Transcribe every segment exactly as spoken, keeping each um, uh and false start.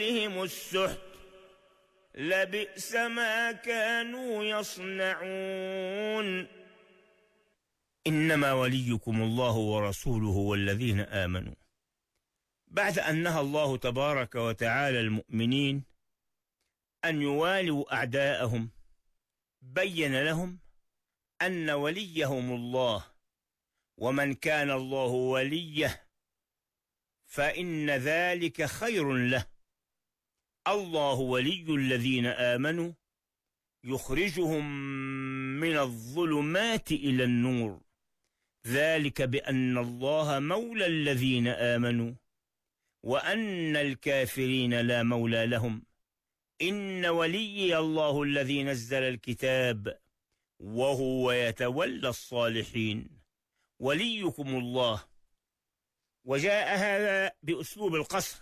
بهم السحت لبئس ما كانوا يصنعون. إنما وليكم الله ورسوله والذين آمنوا. بعد أن نهى الله تبارك وتعالى المؤمنين أن يوالوا أعداءهم، بين لهم أن وليهم الله، ومن كان الله وليه فإن ذلك خير له. الله ولي الذين آمنوا يخرجهم من الظلمات إلى النور، ذلك بأن الله مولى الذين آمنوا وأن الكافرين لا مولى لهم. إن وليي الله الذي نزل الكتاب وهو يتولى الصالحين. وليكم الله. وجاء هذا بأسلوب القصر،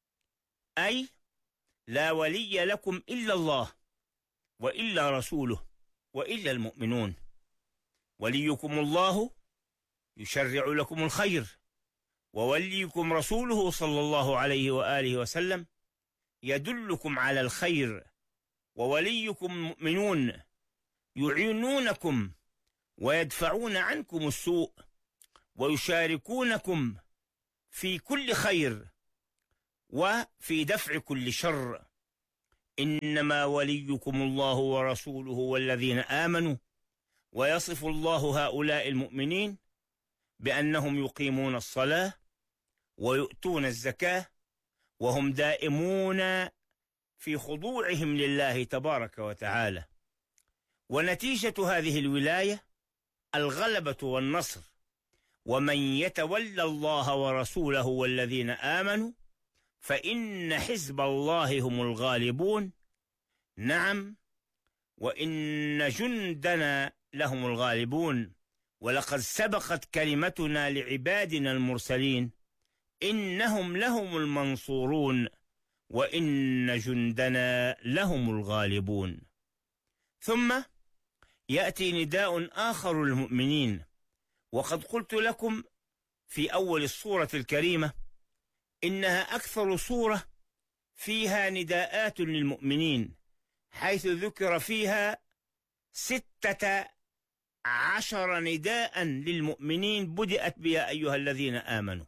أي لا ولي لكم إلا الله وإلا رسوله وإلا المؤمنون. وليكم الله يشرع لكم الخير، ووليكم رسوله صلى الله عليه وآله وسلم يدلكم على الخير، ووليكم مؤمنون يعينونكم ويدفعون عنكم السوء ويشاركونكم في كل خير وفي دفع كل شر. إنما وليكم الله ورسوله والذين آمنوا. ويصف الله هؤلاء المؤمنين بأنهم يقيمون الصلاة ويؤتون الزكاة وهم دائمون في خضوعهم لله تبارك وتعالى. ونتيجة هذه الولاية الغلبة والنصر. ومن يتولى الله ورسوله والذين آمنوا فإن حزب الله هم الغالبون. نعم، وإن جندنا لهم الغالبون. ولقد سبقت كلمتنا لعبادنا المرسلين إنهم لهم المنصورون وإن جندنا لهم الغالبون. ثم يأتي نداء آخر للمؤمنين. وقد قلت لكم في أول السورة الكريمة إنها أكثر سورة فيها نداءات للمؤمنين، حيث ذكر فيها ستة عشر نداء للمؤمنين بدأت بها أيها الذين آمنوا،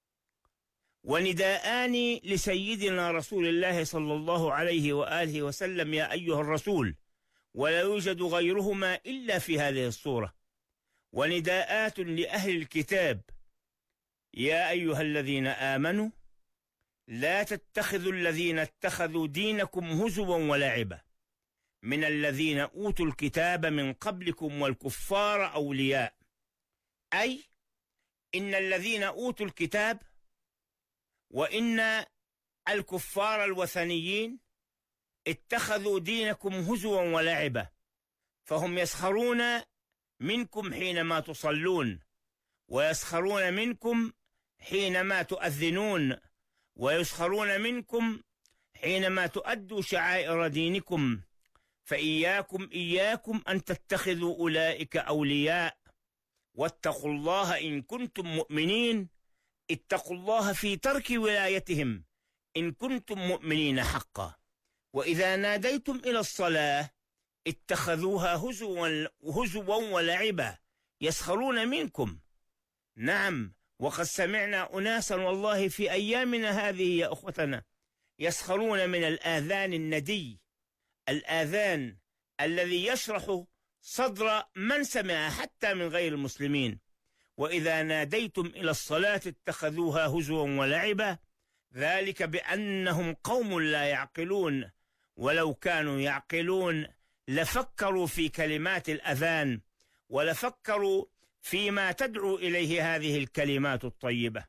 ونداءان لسيدنا رسول الله صلى الله عليه وآله وسلم يا أيها الرسول، ولا يوجد غيرهما إلا في هذه السورة. ونداءات لأهل الكتاب يا أيها الذين آمنوا لا تتخذوا الذين اتخذوا دينكم هزوا ولعبا من الذين أوتوا الكتاب من قبلكم والكفار أولياء. أي إن الذين أوتوا الكتاب وإن الكفار الوثنيين اتخذوا دينكم هزوا ولعبا، فهم يسخرون منكم حينما تصلون، ويسخرون منكم حينما تؤذنون، ويسخرون منكم حينما تؤدوا شعائر دينكم. فإياكم إياكم أن تتخذوا أولئك أولياء، واتقوا الله إن كنتم مؤمنين. اتقوا الله في ترك ولايتهم إن كنتم مؤمنين حقا. وإذا ناديتم إلى الصلاة اتخذوها هزوا هزوا ولعبا يسخرون منكم. نعم، وقد سمعنا أناسا والله في أيامنا هذه يا أخوتنا يسخرون من الآذان الندي، الآذان الذي يشرح صدر من سمع حتى من غير المسلمين. وإذا ناديتم إلى الصلاة اتخذوها هزوا ولعبا، ذلك بأنهم قوم لا يعقلون، ولو كانوا يعقلون لفكروا في كلمات الأذان ولفكروا فيما تدعو إليه هذه الكلمات الطيبة.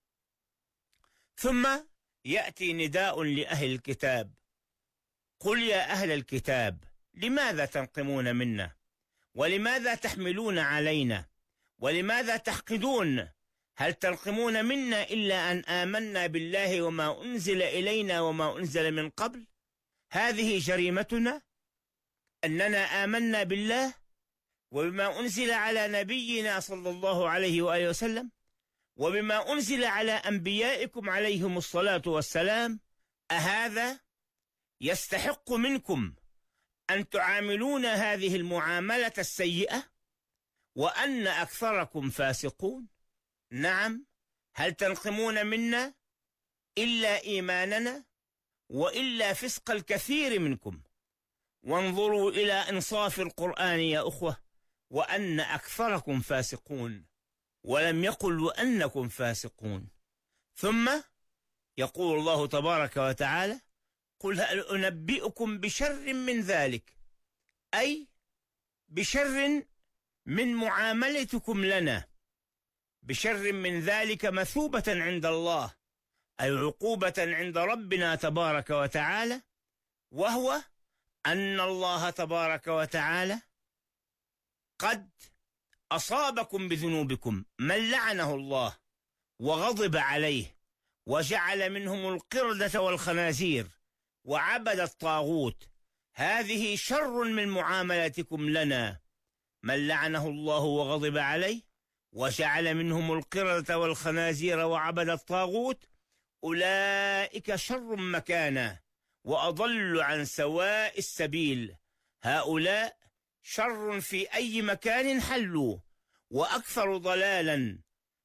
ثم يأتي نداء لأهل الكتاب: قل يا أهل الكتاب لماذا تنقمون منا، ولماذا تحملون علينا، ولماذا تحقدون؟ هل تنقمون منا إلا أن آمنا بالله وما أنزل إلينا وما أنزل من قبل؟ هذه جريمتنا أننا آمنا بالله وبما أنزل على نبينا صلى الله عليه وآله وسلم وبما أنزل على أنبيائكم عليهم الصلاة والسلام، أهذا يستحق منكم أن تعاملون هذه المعاملة السيئة وأن أكثركم فاسقون؟ نعم. هل تنقمون منا إلا إيماننا وإلا فسق الكثير منكم؟ وانظروا إلى إنصاف القرآن يا أخوة، وأن أكثركم فاسقون، ولم يقل وأنكم فاسقون. ثم يقول الله تبارك وتعالى: قل هل أنبئكم بشر من ذلك، أي بشر من معاملتكم لنا، بشر من ذلك مثوبة عند الله، أي عقوبة عند ربنا تبارك وتعالى، وهو أن الله تبارك وتعالى قد أصابكم بذنوبكم من لعنه الله وغضب عليه وجعل منهم القردة والخنازير وعبد الطاغوت. هذه شر من معاملتكم لنا، من لعنه الله وغضب عليه وجعل منهم القردة والخنازير وعبد الطاغوت، أولئك شر مكانا وأضل عن سواء السبيل. هؤلاء شر في أي مكان حلوا، وأكثر ضلالا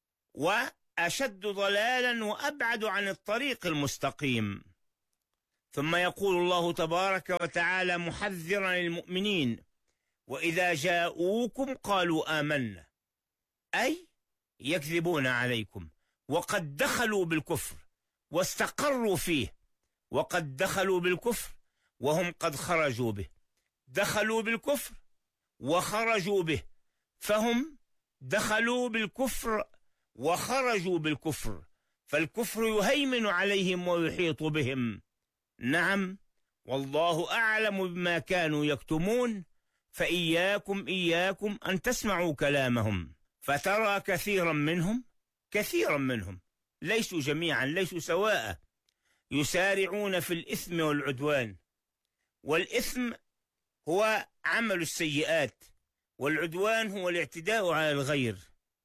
وأشد ضلالا وأبعد عن الطريق المستقيم. ثم يقول الله تبارك وتعالى محذرا المؤمنين: وإذا جاءوكم قالوا آمنا، أي يكذبون عليكم، وقد دخلوا بالكفر واستقروا فيه، وقد دخلوا بالكفر وهم قد خرجوا به، دخلوا بالكفر وخرجوا به، فهم دخلوا بالكفر وخرجوا بالكفر، فالكفر يهيمن عليهم ويحيط بهم. نعم، والله أعلم بما كانوا يكتمون، فإياكم إياكم أن تسمعوا كلامهم. فترى كثيرا منهم كثيرا منهم ليسوا جميعا، ليسوا سواء، يسارعون في الإثم والعدوان. والإثم هو عمل السيئات، والعدوان هو الاعتداء على الغير،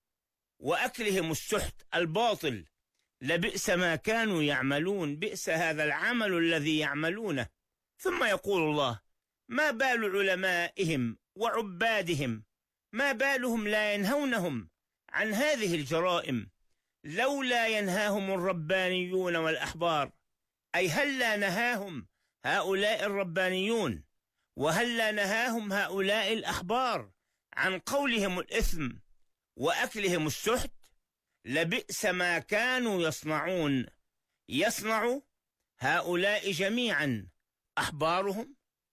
وأكلهم السحت الباطل. لبئس ما كانوا يعملون، بئس هذا العمل الذي يعملونه. ثم يقول الله: ما بال علمائهم وعبادهم، ما بالهم لا ينهونهم عن هذه الجرائم؟ لولا ينهاهم الربانيون والأحبار، أي هل لا نهاهم هؤلاء الربانيون وهل لا نهاهم هؤلاء الأحبار عن قولهم الإثم وأكلهم السحت؟ لبئس ما كانوا يصنعون. يصنع هؤلاء جميعا، أحبارهم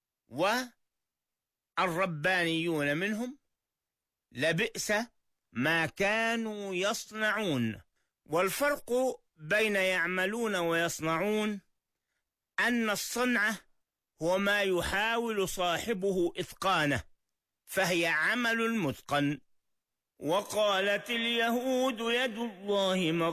والربانيون منهم، لبئس ما كانوا يصنعون. والفرق بين يعملون ويصنعون أن الصنعة هو ما يحاول صاحبه إتقانه، فهي عمل متقن. وقالت اليهود يد الله